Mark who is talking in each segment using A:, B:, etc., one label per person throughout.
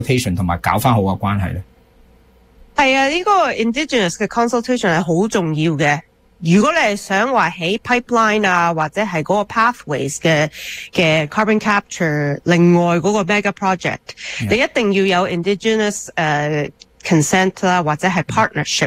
A: consultation 同埋搞翻好個關係咧？
B: 係啊，呢個 indigenous 嘅 consultation 係好重要嘅。如果你係想話起 pipeline 啊，或者係嗰個 pathways 嘅 carbon capture， 另外嗰個 mega project， 你一定要有 indigenous consent 啦，或者係 partnership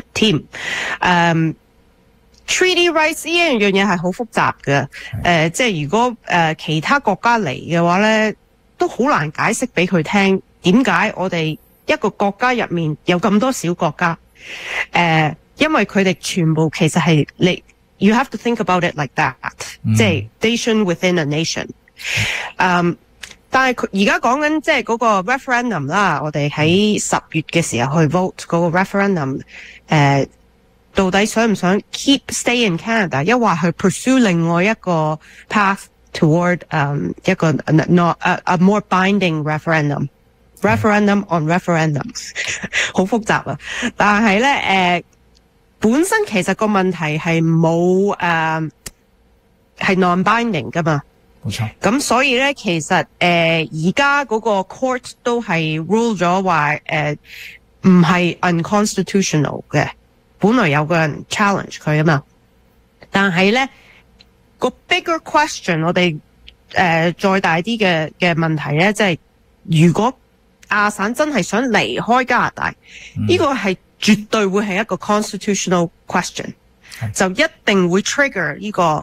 B: team。treaty rights 呢樣嘢係好複雜嘅。即係如果其他國家嚟嘅話咧，都好難解釋俾佢聽點解我哋一個國家入面有咁多小國家。因為佢哋全部其實係you have to think about it like that，即係 nation within a nation。但係佢而家講緊即係嗰個 referendum 啦，我哋喺10月嘅時候去 vote 嗰個 referendum，到底想唔想 keep stay in Canada， 抑或去 pursue 另外一個 path toward 一個 not a more binding referendum on referendums， 好複雜啊！但係咧本身其實個問題係冇係 non-binding 噶嘛，
A: 冇錯。
B: 咁所以咧，其實而家嗰個 court 都係 rule 咗話唔係 unconstitutional 嘅，本來有個人 challenge 佢啊嘛。但係咧個 bigger question， 我哋再大啲嘅問題咧，即係如果亞省真係想離開加拿大，呢個係絕對會係一個 constitutional question， 就一定會 trigger 呢個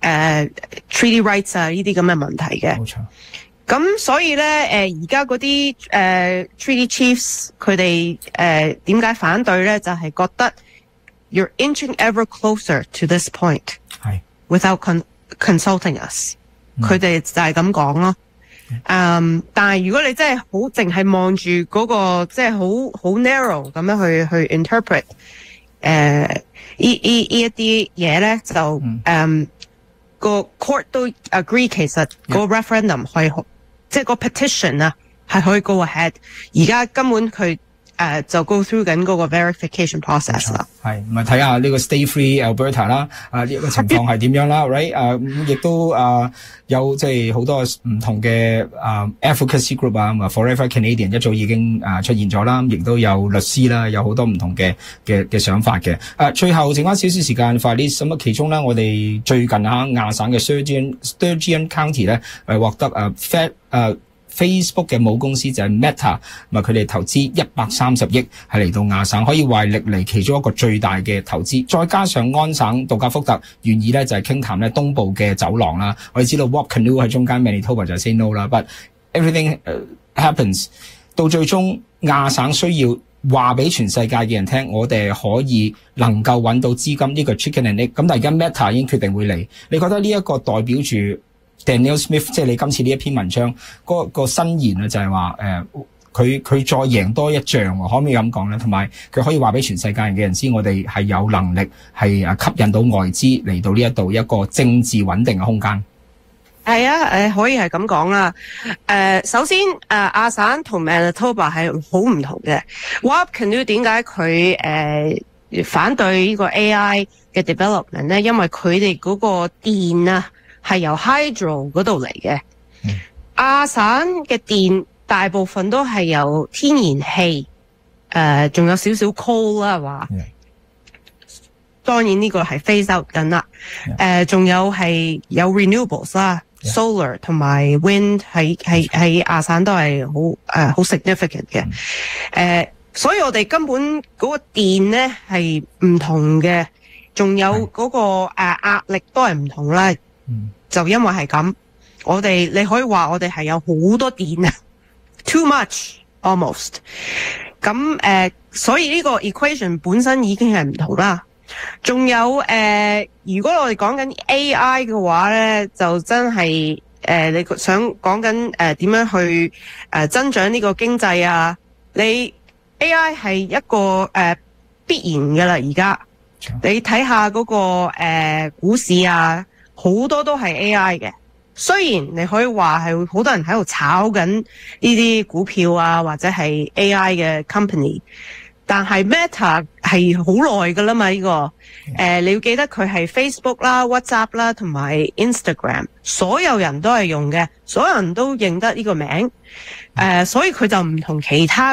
B: treaty rights 啊呢啲咁嘅問題嘅。
A: 冇錯。
B: 咁所以咧而家嗰啲treaty chiefs 佢哋點解反對咧？就係覺得 you're inching ever closer to this point without consulting us，佢哋就係咁講咯。但係如果你真係好淨係望住嗰個即係好 narrow 咁樣去 interpret 呢一啲嘢咧，就個 court 都 agree 其實個 referendum 係即係個 petition 啊係可以 go ahead， 而家根本佢就 go through 緊嗰個 verification process 啦。
A: 係，咪睇下呢個 Stay Free Alberta 啦，呢個情況係點樣啦 ，right？ 亦都有即係好多唔同嘅advocacy group 啊，Forever Canadian 一早已經出現咗啦，亦都有律師啦，有好多唔同嘅想法嘅。最後剩翻少少時間，快啲咁其中咧，我哋最近亞省嘅 Sturgeon County 咧獲得Facebook 嘅母公司就係 Meta， 佢哋投資130億係嚟到亞省，可以話歷嚟其中一個最大嘅投資。再加上安省杜加福特願意咧就係傾談咧東部嘅走廊啦。我哋知道 Walk Canoe 喺中間 ，Manitoba 就 say no 啦。But everything happens 到最終亞省需要話俾全世界嘅人聽，我哋可以能夠揾到資金呢個 chicken and egg。咁但係而家 Meta 已經決定會嚟，你覺得呢一個代表住Danielle Smith， 即係你今次呢一篇文章個新言啊，就係話佢再贏多一仗，可唔可以咁講咧？同埋佢可以話俾全世界嘅人知，我哋係有能力係吸引到外資嚟到呢一度一個政治穩定嘅空間。
B: 係啊，可以係咁講啦。首先亞省同 Manitoba 係好唔同嘅。Walk Canoe 點解佢反對呢個 AI 嘅 development 咧？因為佢哋嗰個電啊係由 hydro 嗰度嚟嘅，亞省嘅電大部分都係由天然氣，仲有少少 coal 啦，係嘛？當然呢個係 phase out 緊啦。仲有係有 renewables 啦，solar 同埋 wind 喺亞省都係好significant 嘅。所以我哋根本嗰個電咧係唔同嘅，仲有嗰個壓力都係唔同啦。就因為係咁，你可以話我哋係有好多電啊 ，too much almost。咁所以呢個 equation 本身已經係唔同啦。仲有如果我哋講緊 AI 嘅話咧，就真係你想講緊點樣去增長呢個經濟啊？你 AI 係一個必然嘅啦，而家你睇下嗰個股市啊。好多都係 AI 嘅，雖然你可以話係好多人喺度炒緊呢啲股票啊，或者係 AI 嘅 company， 但係 Meta 係好耐噶啦嘛，呢個你要記得佢係 Facebook 啦、WhatsApp 啦同埋 Instagram， 所有人都係用嘅，所有人都認得呢個名，所以佢就唔同其他